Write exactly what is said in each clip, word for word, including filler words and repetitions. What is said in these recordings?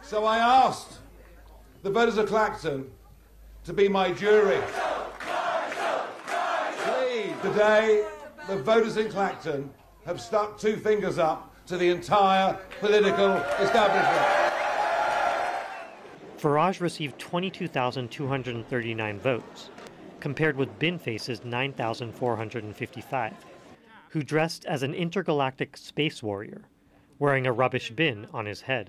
So I asked the voters of Clacton to be my jury. Please, today, the voters in Clacton have stuck two fingers up to the entire political establishment. Farage received twenty-two thousand two hundred thirty-nine votes, compared with Binface's nine thousand four hundred fifty-five, who dressed as an intergalactic space warrior, wearing a rubbish bin on his head.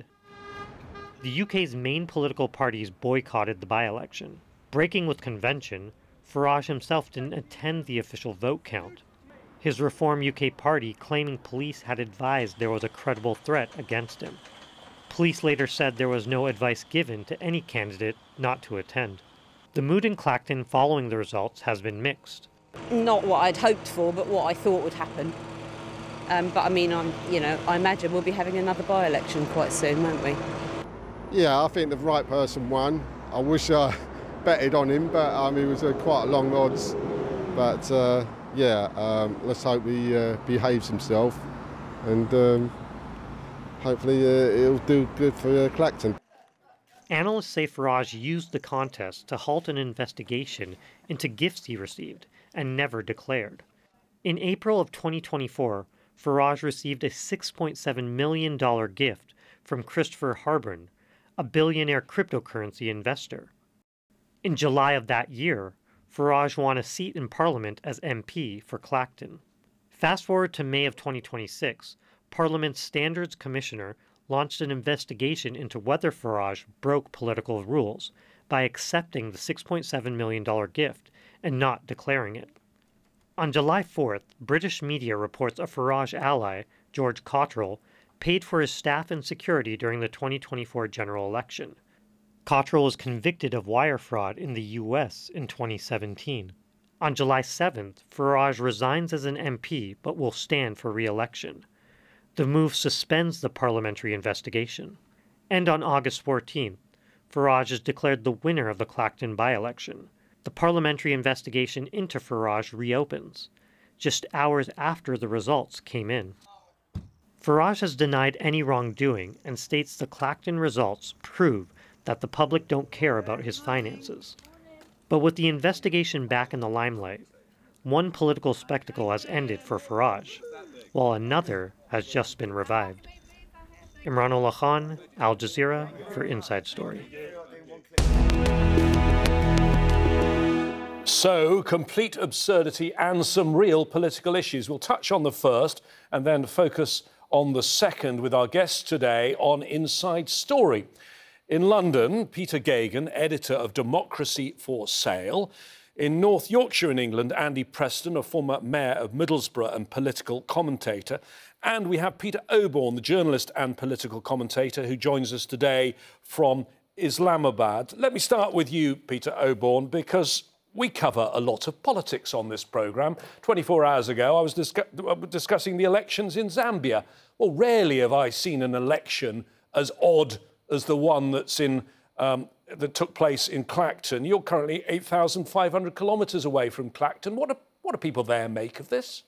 The U K's main political parties boycotted the by-election. Breaking with convention, Farage himself didn't attend the official vote count. His Reform U K party claiming police had advised there was a credible threat against him. Police later said there was no advice given to any candidate not to attend. The mood in Clacton following the results has been mixed. Not what I'd hoped for, but what I thought would happen. Um, but I mean, I'm, you know, I imagine we'll be having another by-election quite soon, won't we? Yeah, I think the right person won. I wish I betted on him, but um, he was uh, quite a long odds. But uh, yeah, um, let's hope he uh, behaves himself, and um, hopefully uh, it'll do good for uh, Clacton. Analysts say Farage used the contest to halt an investigation into gifts he received and never declared. In April of twenty twenty-four, Farage received a six point seven million dollars gift from Christopher Harbin, a billionaire cryptocurrency investor. In July of that year, Farage won a seat in Parliament as M P for Clacton. Fast forward to May of twenty twenty-six, Parliament's Standards Commissioner launched an investigation into whether Farage broke political rules by accepting the six point seven million dollars gift and not declaring it. On July fourth, British media reports a Farage ally, George Cottrell, paid for his staff and security during the twenty twenty-four general election. Cottrell was convicted of wire fraud in the U S in twenty seventeen. On July seventh, Farage resigns as an M P but will stand for re-election. The move suspends the parliamentary investigation. And on August fourteenth, Farage is declared the winner of the Clacton by-election. The parliamentary investigation into Farage reopens, just hours after the results came in. Farage has denied any wrongdoing and states the Clacton results prove that the public don't care about his finances. But with the investigation back in the limelight, one political spectacle has ended for Farage, while another has just been revived. Imran Ullah Khan, Al Jazeera, for Inside Story. So, complete absurdity and some real political issues. We'll touch on the first and then focus on the second with our guest today on Inside Story. In London, Peter Geoghegan, editor of Democracy for Sale. In North Yorkshire in England, Andy Preston, a former mayor of Middlesbrough and political commentator. And we have Peter Oborne, the journalist and political commentator, who joins us today from Islamabad. Let me start with you, Peter Oborne, because we cover a lot of politics on this programme. twenty-four hours ago, I was discuss discussing the elections in Zambia. Well, rarely have I seen an election as odd as the one that's in um, that took place in Clacton. You're currently eight thousand five hundred kilometres away from Clacton. What do, what do people there make of this?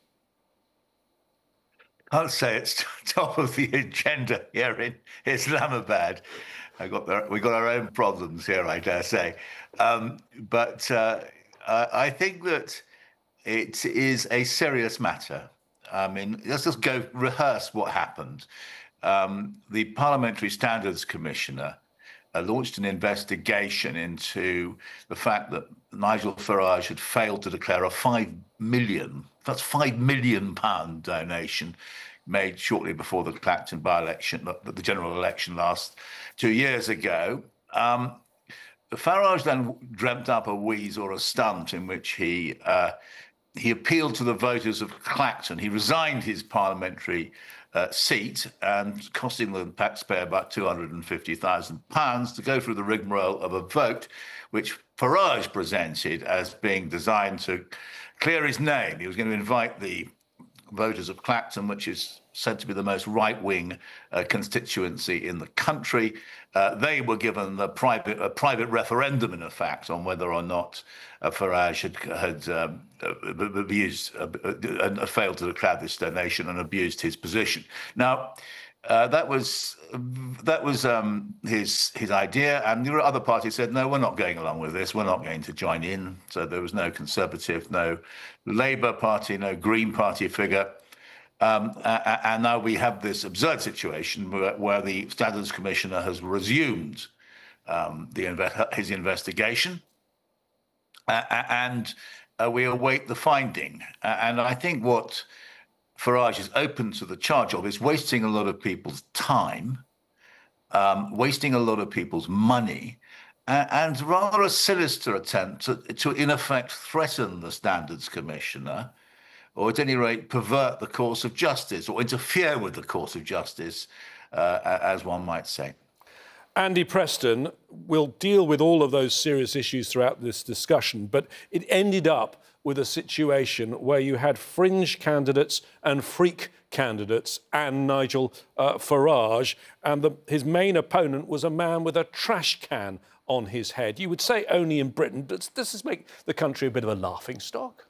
I'll say it's top of the agenda here in Islamabad. I got the, we got our own problems here, I dare say. Um, but uh, I think that it is a serious matter. I mean, let's just go rehearse what happened. Um, the Parliamentary Standards Commissioner uh, launched an investigation into the fact that Nigel Farage had failed to declare a five million, that's five million pound donation made shortly before the Clacton by-election, the, the general election last two years ago. Um, Farage then dreamt up a wheeze or a stunt in which he uh, he appealed to the voters of Clacton. He resigned his parliamentary uh, seat, and costing the taxpayer about two hundred fifty thousand pounds to go through the rigmarole of a vote, which Farage presented as being designed to clear his name. He was going to invite the voters of Clacton, which is said to be the most right-wing uh, constituency in the country. Uh, they were given the private, a private referendum, in effect, on whether or not uh, Farage had, had um, abused, uh, uh, failed to declare this donation and abused his position. Now, Uh, that was that was um, his his idea, and the other parties said, no, we're not going along with this. We're not going to join in. So there was no Conservative, no Labour Party, no Green Party figure. Um, and now we have this absurd situation where, where the Standards Commissioner has resumed um, the his investigation, uh, and uh, we await the finding. Uh, and I think what Farage is open to the charge of is wasting a lot of people's time, um, wasting a lot of people's money, uh, and rather a sinister attempt to, to, in effect, threaten the Standards Commissioner, or at any rate, pervert the course of justice, or interfere with the course of justice, uh, as one might say. Andy Preston will deal with all of those serious issues throughout this discussion, but it ended up with a situation where you had fringe candidates and freak candidates and Nigel uh, Farage, and the, his main opponent was a man with a trash can on his head. You would say only in Britain, but does this make the country a bit of a laughingstock?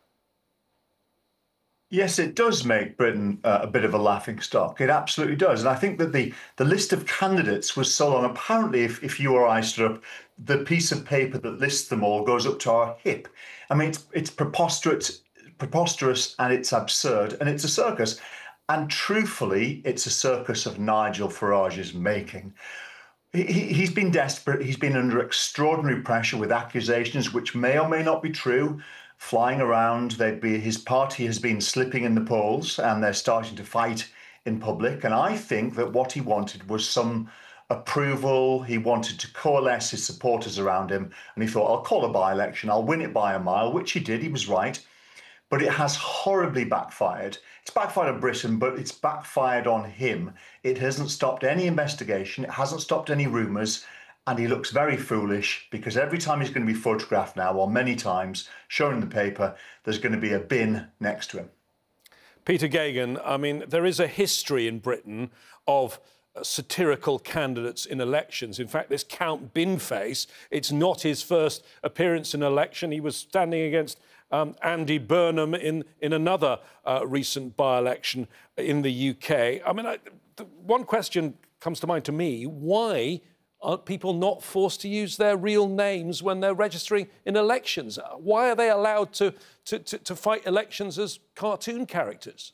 Yes, it does make Britain uh, a bit of a laughingstock. It absolutely does. And I think that the, the list of candidates was so long. Apparently, if, if you or I stood up, the piece of paper that lists them all goes up to our hip. I mean, it's, it's preposterous, preposterous and it's absurd and it's a circus. And truthfully, it's a circus of Nigel Farage's making. He, he's been desperate. He's been under extraordinary pressure with accusations which may or may not be true, flying around. They'd be, his party has been slipping in the polls and they're starting to fight in public. And I think that what he wanted was some approval. He wanted to coalesce his supporters around him. And he thought, I'll call a by-election. I'll win it by a mile, which he did. He was right. But it has horribly backfired. It's backfired on Britain, but it's backfired on him. It hasn't stopped any investigation. It hasn't stopped any rumours. And he looks very foolish because every time he's going to be photographed now, or many times, shown in the paper, there's going to be a bin next to him. Peter Geoghegan, I mean, there is a history in Britain of satirical candidates in elections. In fact, this Count Binface, it's not his first appearance in an election. He was standing against um, Andy Burnham in, in another uh, recent by-election in the U K. I mean, I, the one question comes to mind to me: why are people not forced to use their real names when they're registering in elections? Why are they allowed to, to, to, to fight elections as cartoon characters?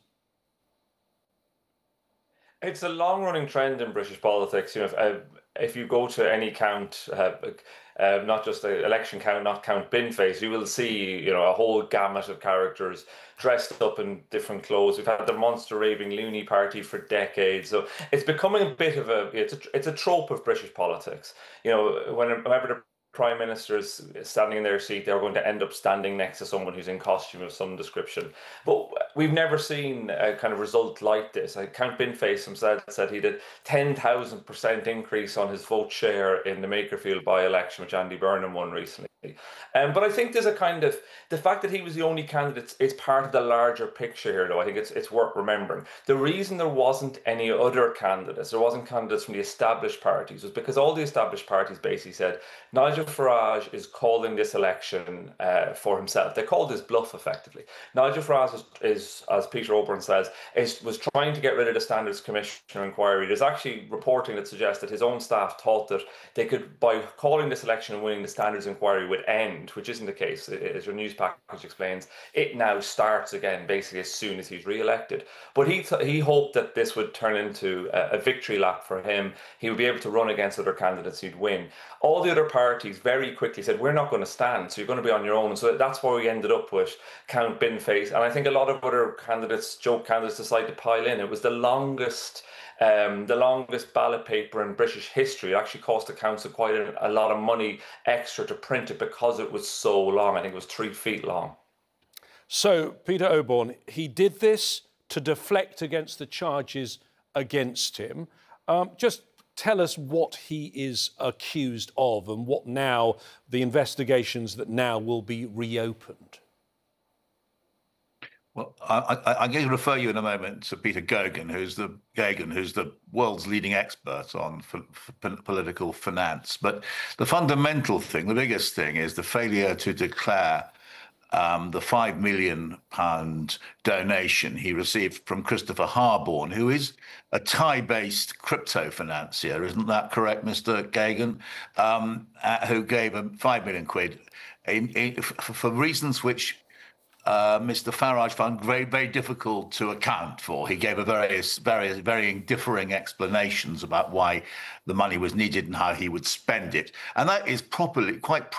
It's a long-running trend in British politics. You know, if, uh, if you go to any count, uh, uh, not just the election count, not Count Binface, you will see, you know, a whole gamut of characters dressed up in different clothes. We've had the monster raving loony party for decades, so it's becoming a bit of a it's a it's a trope of British politics. You know, whenever the Prime Minister is standing in their seat, they're going to end up standing next to someone who's in costume of some description. But we've never seen a kind of result like this. Like Count Binface himself said he did ten thousand percent increase on his vote share in the Makerfield by-election, which Andy Burnham won recently. Um, but I think there's a kind of, the fact that he was the only candidate is part of the larger picture here, though. I think it's it's worth remembering. The reason there wasn't any other candidates, there wasn't candidates from the established parties, was because all the established parties basically said, Nigel Farage is calling this election uh, for himself. They called this bluff, effectively. Nigel Farage is, is as Peter O'Byrne says, is, was trying to get rid of the Standards Commissioner inquiry. There's actually reporting that suggests that his own staff thought that they could, by calling this election and winning the Standards inquiry, would end, which isn't the case. As your news package explains, it now starts again, basically as soon as he's re-elected. But he th he hoped that this would turn into a, a victory lap for him. He would be able to run against other candidates who'd win. All the other parties very quickly said, we're not going to stand, so you're going to be on your own. And so that's why we ended up with Count Binface. And I think a lot of other candidates, joke candidates, decided to pile in. It was the longest Um, the longest ballot paper in British history. It actually cost the council quite a, a lot of money extra to print it because it was so long. I think it was three feet long. So, Peter O'Byrne, he did this to deflect against the charges against him. Um, just tell us what he is accused of and what now, the investigations that now will be reopened. Well, I, I, I'm going to refer you in a moment to Peter Geoghegan, who's the Geoghegan, who's the world's leading expert on political finance. But the fundamental thing, the biggest thing, is the failure to declare um, the five million pound donation he received from Christopher Harborne, who is a Thai-based crypto financier, isn't that correct, Mister Gagan? Um, uh, who gave him five million quid in, in, for reasons which Uh, Mister Farage found very, very difficult to account for. He gave a various, various, varying, differing explanations about why the money was needed and how he would spend it, and that is properly, quite.